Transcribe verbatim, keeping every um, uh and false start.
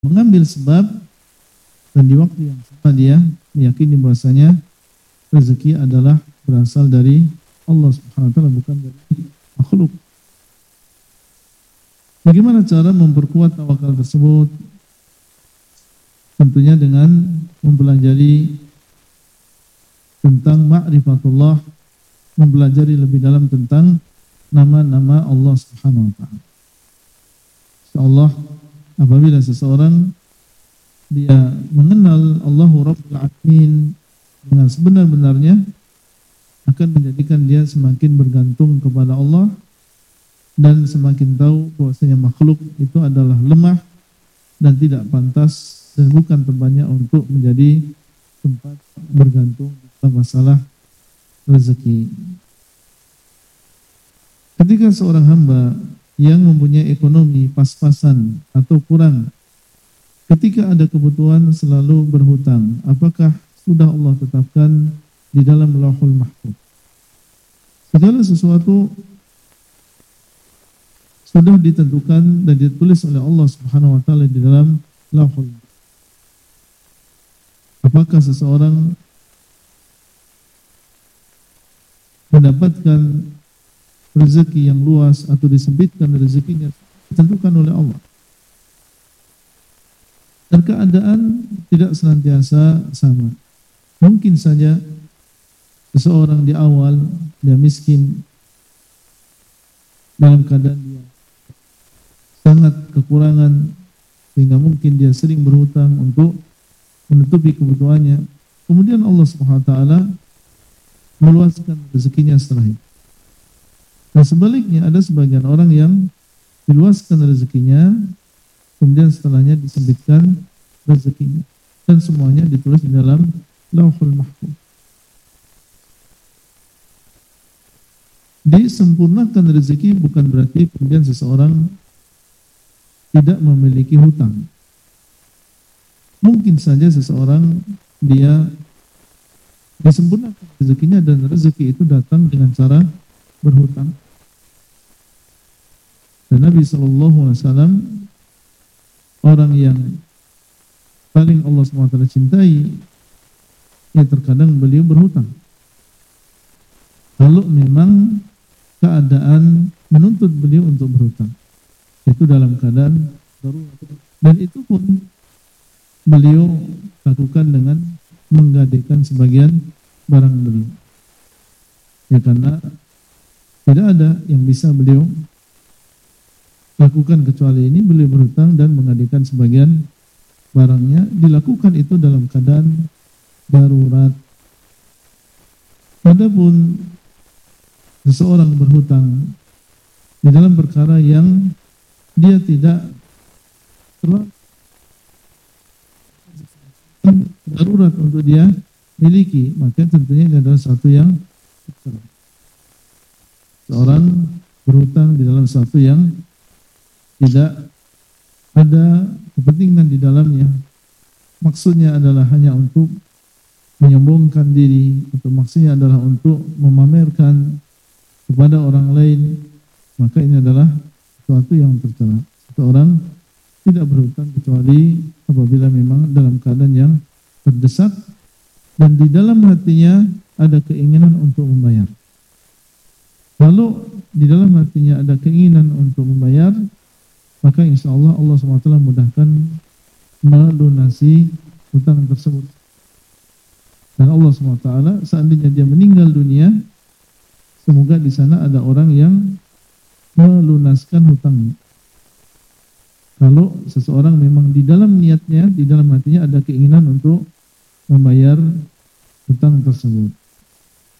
mengambil sebab dan di waktu yang sama dia meyakini bahwasanya rezeki adalah berasal dari Allah Subhanahu wa taala, bukan dari makhluk. Bagaimana cara memperkuat tawakal tersebut? Tentunya dengan mempelajari tentang ma'rifatullah, mempelajari lebih dalam tentang nama-nama Allah Subhanahu wa taala. Insyaallah apabila seseorang dia mengenal Allahu Rabbul Alamin dengan sebenar-benarnya, akan menjadikan dia semakin bergantung kepada Allah dan semakin tahu bahwasanya makhluk itu adalah lemah dan tidak pantas dan bukan tempatnya untuk menjadi tempat bergantung dalam masalah rezeki. Ketika seorang hamba yang mempunyai ekonomi pas-pasan atau kurang, ketika ada kebutuhan selalu berhutang, apakah sudah Allah tetapkan di dalam Lauhul Mahfuz? Segala sesuatu sudah ditentukan dan ditulis oleh Allah Subhanahu wa taala di dalam Lauhul Mahfuz. Apakah seseorang mendapatkan rezeki yang luas atau disempitkan rezekinya, ditentukan oleh Allah. Dan keadaan tidak senantiasa sama. Mungkin saja seseorang di awal dia miskin, dalam keadaan dia sangat kekurangan, sehingga mungkin dia sering berhutang untuk menutupi kebutuhannya. Kemudian Allah Subhanahu wa taala meluaskan rezekinya setelah itu. Dan sebaliknya ada sebagian orang yang diluaskan rezekinya, kemudian setelahnya disempitkan rezekinya, dan semuanya ditulis di dalam Lauhul Mahfuz. Disempurnakan rezeki bukan berarti kemudian seseorang tidak memiliki hutang. Mungkin saja seseorang dia disempurnakan rezekinya dan rezeki itu datang dengan cara berhutang. Dan Nabi Shallallahu Alaihi Wasallam, orang yang paling Allah subhanahu wa taala cintai, ya terkadang beliau berhutang. Kalau memang keadaan menuntut beliau untuk berhutang, itu dalam keadaan darurat. Dan itu pun beliau lakukan dengan menggadaikan sebagian barang beliau. Ya karena tidak ada yang bisa beliau lakukan kecuali ini, beliau berhutang dan menggadaikan sebagian barangnya. Dilakukan itu dalam keadaan darurat. Adapun seseorang berhutang di dalam perkara yang dia tidak terlalu darurat untuk dia miliki, maka tentunya ini adalah satu yang tercela. Seorang berhutang di dalam satu yang tidak ada kepentingan di dalamnya, maksudnya adalah hanya untuk menyombongkan diri, atau maksudnya adalah untuk memamerkan kepada orang lain, maka ini adalah sesuatu yang tercela. Seorang tidak berhutang kecuali apabila memang dalam keadaan yang terdesak dan di dalam hatinya ada keinginan untuk membayar. Kalau di dalam hatinya ada keinginan untuk membayar, maka insya Allah Allah subhanahu wa taala mudahkan melunasi hutang tersebut. Dan Allah subhanahu wa taala seandainya dia meninggal dunia, semoga di sana ada orang yang melunaskan hutangnya. Kalau seseorang memang di dalam niatnya, di dalam hatinya ada keinginan untuk membayar hutang tersebut.